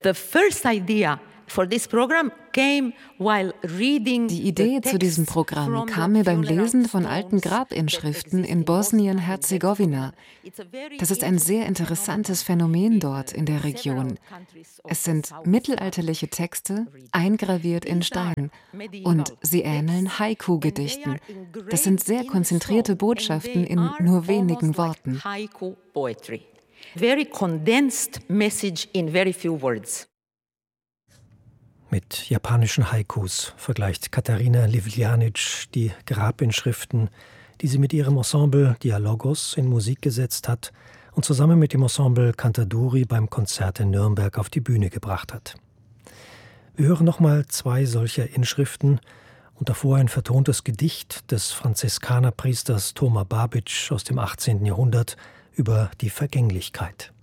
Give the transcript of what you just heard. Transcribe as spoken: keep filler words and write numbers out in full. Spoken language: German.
The first idea for this program came while reading Die Idee zu diesem Programm kam mir beim Lesen von alten Grabinschriften in Bosnien-Herzegowina. Das ist ein sehr interessantes Phänomen dort in der Region. Es sind mittelalterliche Texte, eingraviert in Stein, und sie ähneln Haiku-Gedichten. Das sind sehr konzentrierte Botschaften in nur wenigen Worten. Very condensed message in very few words. Mit japanischen Haikus vergleicht Katarina Livljanic die Grabinschriften, die sie mit ihrem Ensemble Dialogos in Musik gesetzt hat und zusammen mit dem Ensemble Cantaduri beim Konzert in Nürnberg auf die Bühne gebracht hat. Wir hören nochmal zwei solcher Inschriften und davor ein vertontes Gedicht des Franziskanerpriesters Toma Babic aus dem achtzehnten Jahrhundert über die Vergänglichkeit.